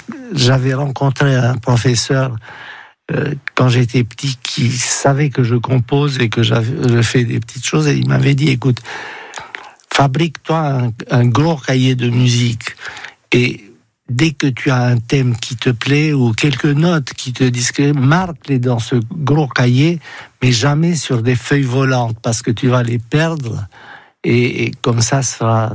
j'avais rencontré un professeur quand j'étais petit qui savait que je compose et que je fais des petites choses, et il m'avait dit, écoute, fabrique-toi un gros cahier de musique, et dès que tu as un thème qui te plaît ou quelques notes qui te disent, marque-les dans ce gros cahier, mais jamais sur des feuilles volantes, parce que tu vas les perdre, et comme ça sera...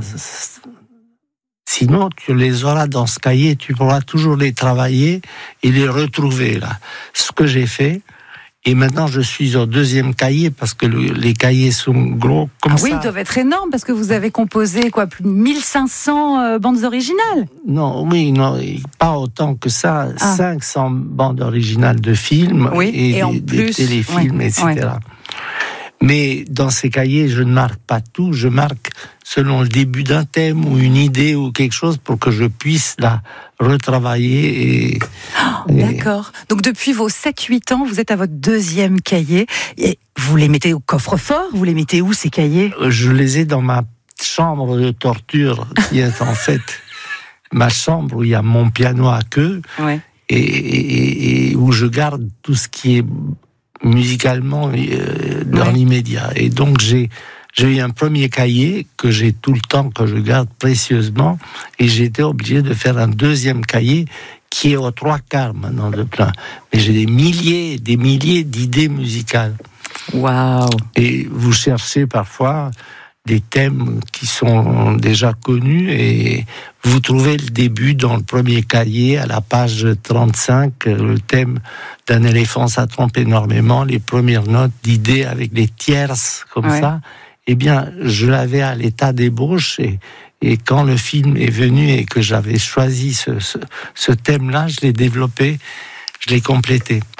Sinon, tu les auras dans ce cahier, tu pourras toujours les travailler et les retrouver là. Ce que j'ai fait. Et maintenant, je suis au deuxième cahier parce que les cahiers sont gros comme ça. Oui, ils doivent être énormes parce que vous avez composé plus de 1500 bandes originales. Non, pas autant que ça. 500 bandes originales de films et en plus, des téléfilms, etc. Ouais. Mais dans ces cahiers, je ne marque pas tout. Je marque selon le début d'un thème ou une idée ou quelque chose pour que je puisse la retravailler. D'accord. Donc depuis vos 7-8 ans, vous êtes à votre deuxième cahier. Et vous les mettez au coffre-fort? Vous les mettez où, ces cahiers? Je les ai dans ma chambre de torture, qui est en fait ma chambre où il y a mon piano à queue, et où je garde tout ce qui est musicalement dans l'immédiat. Et donc j'ai eu un premier cahier que j'ai tout le temps, que je garde précieusement, et j'ai été obligé de faire un deuxième cahier qui est aux 3/4 maintenant de plein. Mais j'ai des milliers d'idées musicales. Waouh! Et vous cherchez parfois des thèmes qui sont déjà connus, et vous trouvez le début dans le premier cahier, à la page 35, le thème d'un éléphant, ça trompe énormément, les premières notes d'idées avec des tierces comme ça. Eh bien, je l'avais à l'état d'ébauche, et quand le film est venu et que j'avais choisi ce thème-là, je l'ai développé, je l'ai complété.